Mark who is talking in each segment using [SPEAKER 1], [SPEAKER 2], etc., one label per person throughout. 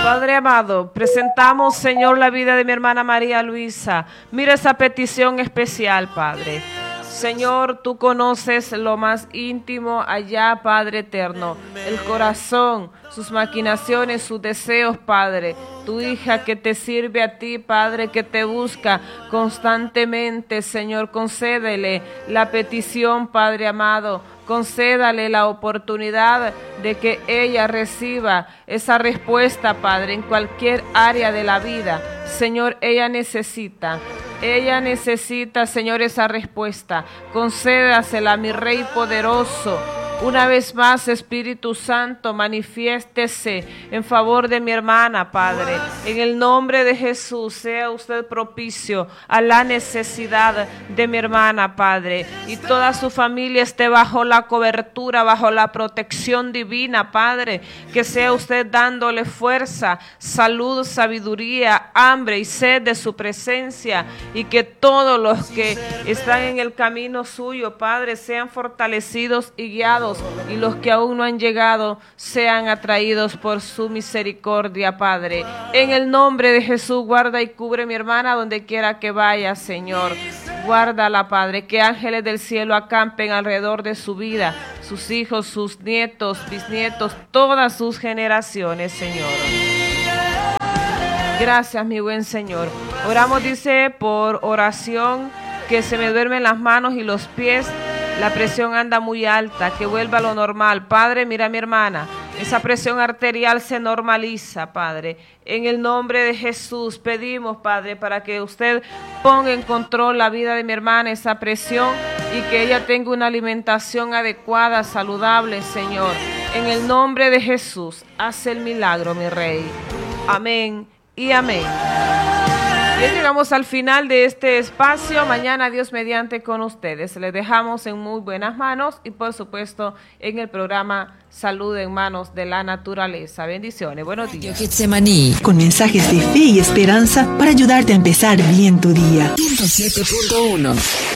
[SPEAKER 1] Padre amado, presentamos, Señor, la vida de mi hermana María Luisa. Mira esa petición especial, Padre. Señor, tú conoces lo más íntimo allá, Padre eterno, el corazón, sus maquinaciones, sus deseos, Padre. Tu hija que te sirve a ti, Padre, que te busca constantemente, Señor, concédele la petición, Padre amado. Concédale la oportunidad de que ella reciba esa respuesta, Padre, en cualquier área de la vida. Señor, ella necesita, Señor, esa respuesta. Concédasela, mi Rey poderoso. Una vez más, Espíritu Santo, manifiéstese en favor de mi hermana, Padre. En el nombre de Jesús, sea usted propicio a la necesidad de mi hermana, Padre. Y toda su familia esté bajo la cobertura, bajo la protección divina, Padre. Que sea usted dándole fuerza, salud, sabiduría, hambre y sed de su presencia. Y que todos los que están en el camino suyo, Padre, sean fortalecidos y guiados. Y los que aún no han llegado sean atraídos por su misericordia, Padre. En el nombre de Jesús, guarda y cubre mi hermana donde quiera que vaya, Señor. Guárdala, Padre, que ángeles del cielo acampen alrededor de su vida, sus hijos, sus nietos, bisnietos, todas sus generaciones, Señor. Gracias, mi buen Señor. Oramos, dice, por oración, que se me duermen las manos y los pies. La presión anda muy alta, que vuelva a lo normal. Padre, mira a mi hermana. Esa presión arterial se normaliza, Padre. En el nombre de Jesús pedimos, Padre, para que usted ponga en control la vida de mi hermana, esa presión, y que ella tenga una alimentación adecuada, saludable, Señor. En el nombre de Jesús, haz el milagro, mi Rey. Amén y amén. Bien, llegamos al final de este espacio. Mañana, Dios mediante, con ustedes. Les dejamos en muy buenas manos y, por supuesto, en el programa Salud en Manos de la Naturaleza. Bendiciones. Buenos días.
[SPEAKER 2] Getsemaní, con mensajes de fe y esperanza para ayudarte a empezar bien tu día. 107.1.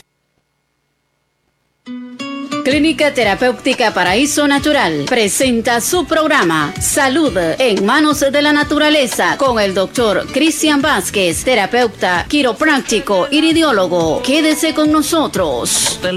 [SPEAKER 3] Clínica Terapéutica Paraíso Natural presenta su programa Salud en Manos de la Naturaleza con el doctor Cristian Vázquez, terapeuta, quiropráctico, iridiólogo. Quédese con nosotros.